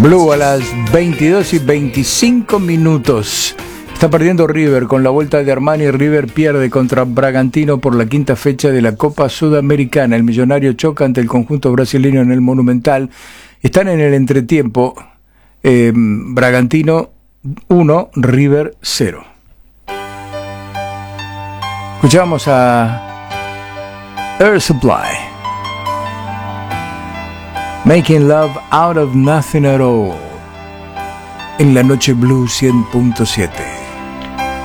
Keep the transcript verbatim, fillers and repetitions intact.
Blue a las veintidós y veinticinco minutos. Está perdiendo River con la vuelta de Armani. River pierde contra Bragantino por la quinta fecha de la Copa Sudamericana. El Millonario choca ante el conjunto brasileño en el Monumental. Están en el entretiempo. Eh, Bragantino uno, River cero. Escuchamos a Air Supply. Making Love Out of Nothing at All. En la Noche Blue cien punto siete.